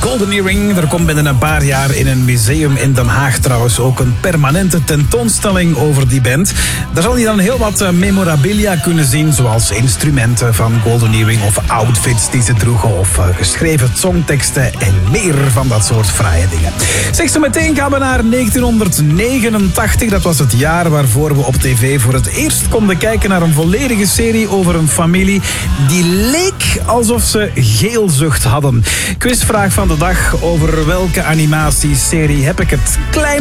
Golden Earring. Er komt binnen een paar jaar in een museum in Den Haag trouwens ook een permanente tentoonstelling over die band. Daar zal je dan heel wat memorabilia kunnen zien, zoals instrumenten van Golden Earring of outfits die ze droegen of geschreven songteksten en meer van dat soort fraaie dingen. Zeg, zo meteen gaan we naar 1989. Dat was het jaar waarvoor we op tv voor het eerst konden kijken naar een volledige serie over een familie die leek alsof ze geelzucht hadden. Quizvraag van de dag: over welke animatieserie heb ik het? Klein